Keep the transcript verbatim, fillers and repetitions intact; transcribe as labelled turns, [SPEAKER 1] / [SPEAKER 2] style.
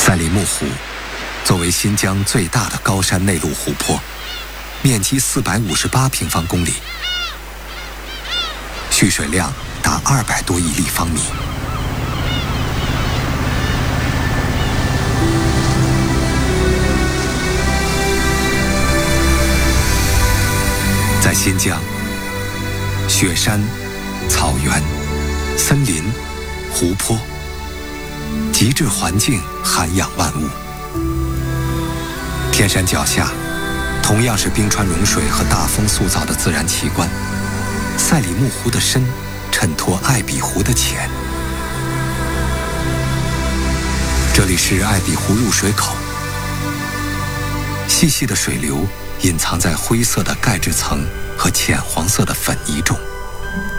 [SPEAKER 1] 赛里木湖作为新疆最大的高山内陆湖泊，面积四百五十八平方公里，蓄水量达二百多亿立方米。在新疆，雪山、草原、森林、湖泊，极致环境涵养万物。天山脚下，同样是冰川融水和大风塑造的自然奇观。赛里木湖的深衬托艾比湖的浅。这里是艾比湖入水口，细细的水流隐藏在灰色的钙质层和浅黄色的粉泥中。